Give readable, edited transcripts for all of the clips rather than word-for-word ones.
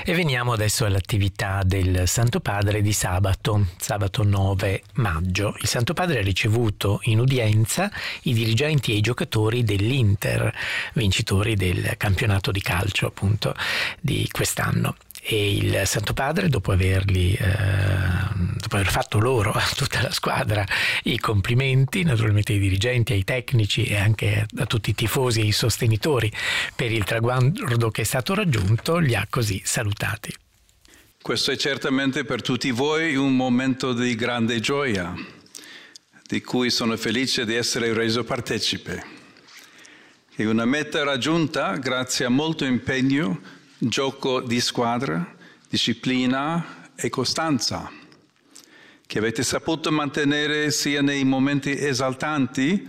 E veniamo adesso all'attività del Santo Padre di sabato 9 maggio. Il Santo Padre ha ricevuto in udienza i dirigenti e i giocatori dell'Inter, vincitori del campionato di calcio appunto di quest'anno. E il Santo Padre, dopo aver fatto loro, a tutta la squadra, i complimenti, naturalmente ai dirigenti, ai tecnici e anche a tutti i tifosi e i sostenitori per il traguardo che è stato raggiunto, li ha così salutati. Questo è certamente per tutti voi un momento di grande gioia, di cui sono felice di essere reso partecipe. È una meta raggiunta grazie a molto impegno, gioco di squadra, disciplina e costanza, che avete saputo mantenere sia nei momenti esaltanti,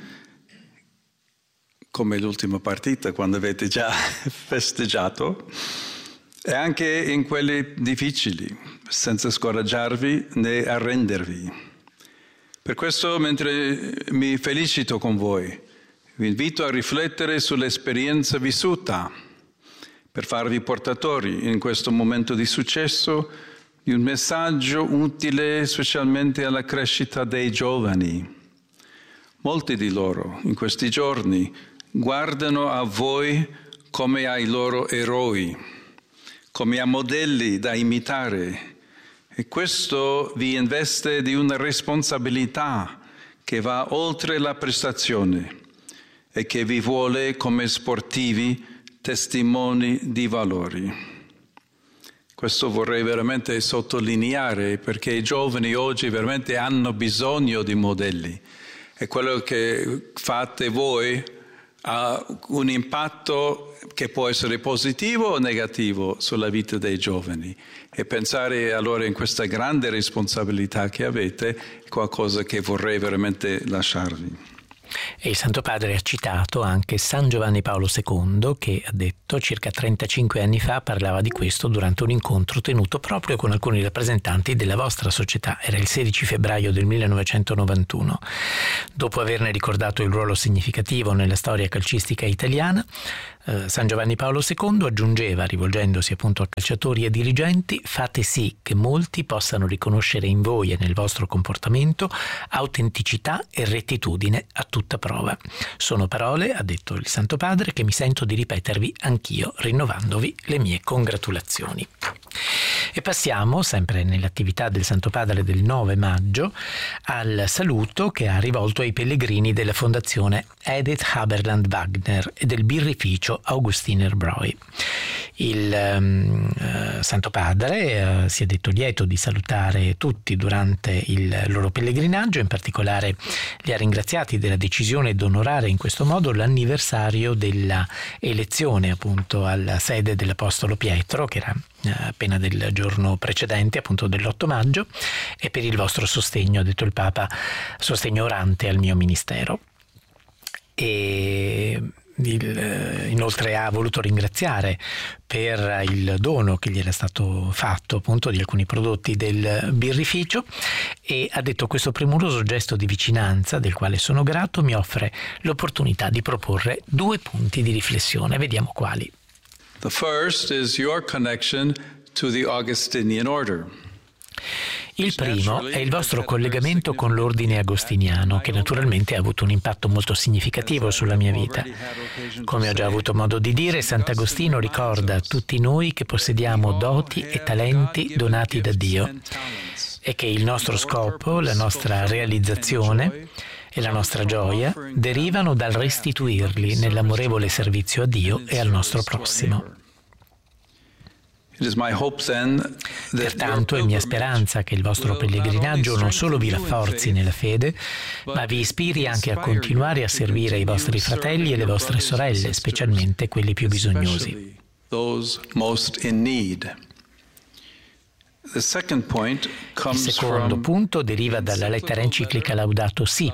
come l'ultima partita, quando avete già festeggiato, e anche in quelli difficili, senza scoraggiarvi né arrendervi. Per questo, mentre mi felicito con voi, vi invito a riflettere sull'esperienza vissuta, per farvi portatori in questo momento di successo di un messaggio utile specialmente alla crescita dei giovani. Molti di loro in questi giorni guardano a voi come ai loro eroi, come a modelli da imitare, e questo vi investe di una responsabilità che va oltre la prestazione e che vi vuole come sportivi testimoni di valori. Questo vorrei veramente sottolineare, perché i giovani oggi veramente hanno bisogno di modelli e quello che fate voi ha un impatto che può essere positivo o negativo sulla vita dei giovani, e pensare allora in questa grande responsabilità che avete è qualcosa che vorrei veramente lasciarvi. E il Santo Padre ha citato anche San Giovanni Paolo II, che ha detto circa 35 anni fa parlava di questo durante un incontro tenuto proprio con alcuni rappresentanti della vostra società. Era il 16 febbraio del 1991. Dopo averne ricordato il ruolo significativo nella storia calcistica italiana, San Giovanni Paolo II aggiungeva, rivolgendosi appunto a calciatori e dirigenti: fate sì che molti possano riconoscere in voi e nel vostro comportamento autenticità e rettitudine a tutta prova. Sono parole, ha detto il Santo Padre, che mi sento di ripetervi anch'io, rinnovandovi le mie congratulazioni. E passiamo, sempre nell'attività del Santo Padre del 9 maggio, al saluto che ha rivolto ai pellegrini della Fondazione Edith Haberland Wagner e del birrificio Augustinerbräu. Il Santo Padre si è detto lieto di salutare tutti durante il loro pellegrinaggio, in particolare li ha ringraziati della decisione di onorare in questo modo l'anniversario della elezione appunto alla sede dell'Apostolo Pietro, che era appena del giorno precedente, appunto dell'8 maggio, e per il vostro sostegno, ha detto il Papa, sostegno orante al mio ministero. E inoltre ha voluto ringraziare per il dono che gli era stato fatto appunto di alcuni prodotti del birrificio, e ha detto: questo premuroso gesto di vicinanza, del quale sono grato, mi offre l'opportunità di proporre 2 punti di riflessione. Vediamo quali. The first is your connection to the Augustinian order. Il primo è il vostro collegamento con l'ordine agostiniano, che naturalmente ha avuto un impatto molto significativo sulla mia vita. Come ho già avuto modo di dire, Sant'Agostino ricorda a tutti noi che possediamo doti e talenti donati da Dio e che il nostro scopo, la nostra realizzazione e la nostra gioia derivano dal restituirli nell'amorevole servizio a Dio e al nostro prossimo. Pertanto è mia speranza che il vostro pellegrinaggio non solo vi rafforzi nella fede, ma vi ispiri anche a continuare a servire i vostri fratelli e le vostre sorelle, specialmente quelli più bisognosi. Il secondo punto deriva dalla lettera enciclica Laudato Si,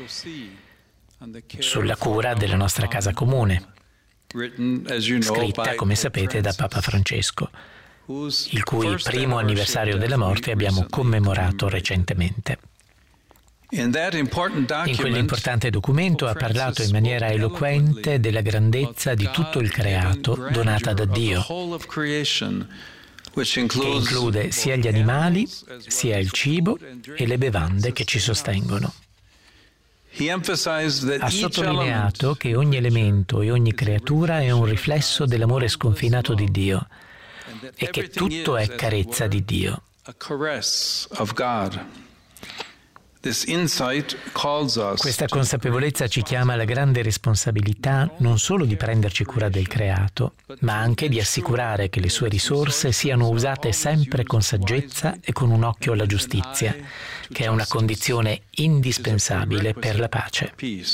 sulla cura della nostra casa comune, scritta, come sapete, da Papa Francesco, il cui primo anniversario della morte abbiamo commemorato recentemente. In quell'importante documento ha parlato in maniera eloquente della grandezza di tutto il creato donata da Dio, che include sia gli animali, sia il cibo e le bevande che ci sostengono. Ha sottolineato che ogni elemento e ogni creatura è un riflesso dell'amore sconfinato di Dio e che tutto è carezza di Dio. Questa consapevolezza ci chiama alla grande responsabilità non solo di prenderci cura del creato, ma anche di assicurare che le sue risorse siano usate sempre con saggezza e con un occhio alla giustizia, che è una condizione indispensabile per la pace.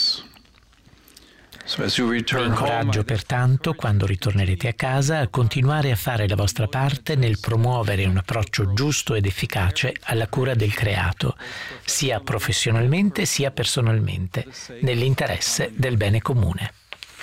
Vi incoraggio pertanto, quando ritornerete a casa, a continuare a fare la vostra parte nel promuovere un approccio giusto ed efficace alla cura del creato, sia professionalmente sia personalmente, nell'interesse del bene comune.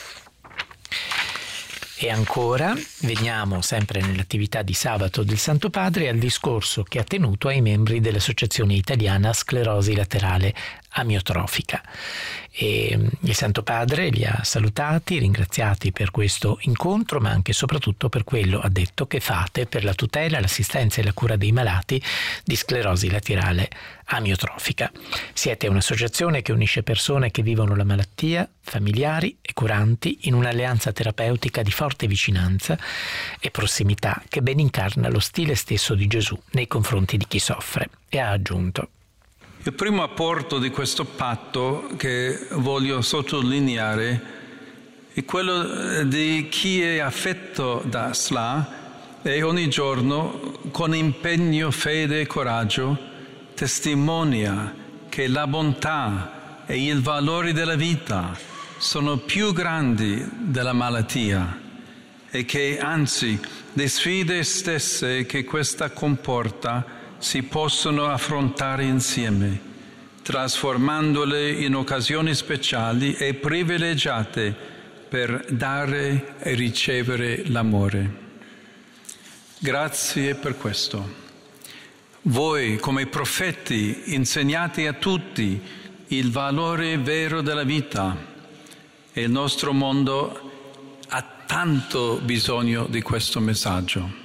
E ancora, veniamo sempre nell'attività di sabato del Santo Padre al discorso che ha tenuto ai membri dell'Associazione Italiana Sclerosi Laterale Amiotrofica. E il Santo Padre li ha salutati, ringraziati per questo incontro, ma anche e soprattutto per quello, ha detto, che fate per la tutela, l'assistenza e la cura dei malati di sclerosi laterale amiotrofica. Siete un'associazione che unisce persone che vivono la malattia, familiari e curanti, in un'alleanza terapeutica di forte vicinanza e prossimità che ben incarna lo stile stesso di Gesù nei confronti di chi soffre. E ha aggiunto: il primo apporto di questo patto che voglio sottolineare è quello di chi è affetto da SLA e ogni giorno, con impegno, fede e coraggio, testimonia che la bontà e il valore della vita sono più grandi della malattia e che, anzi, le sfide stesse che questa comporta si possono affrontare insieme, trasformandole in occasioni speciali e privilegiate per dare e ricevere l'amore. Grazie per questo. Voi, come profeti, insegnate a tutti il valore vero della vita e il nostro mondo ha tanto bisogno di questo messaggio.